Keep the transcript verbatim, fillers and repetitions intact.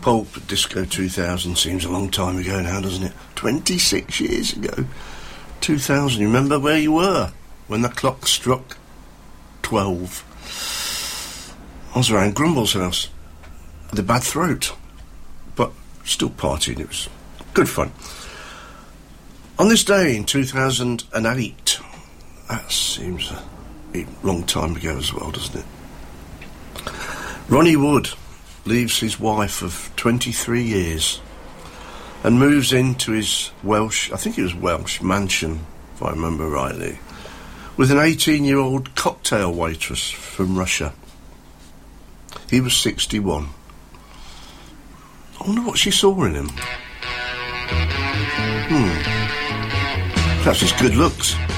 Pulp Disco two thousand seems a long time ago now, doesn't it? twenty-six years ago. two thousand, you remember where you were when the clock struck twelve? I was around Grumble's house. Had a bad throat, but still partied. It was good fun. On this day in two thousand eight, that seems a long time ago as well, doesn't it? Ronnie Wood leaves his wife of twenty-three years and moves into his Welsh, I think it was Welsh, mansion, if I remember rightly, with an eighteen-year-old cocktail waitress from Russia. He was sixty-one. I wonder what she saw in him. Hmm. Perhaps his good looks.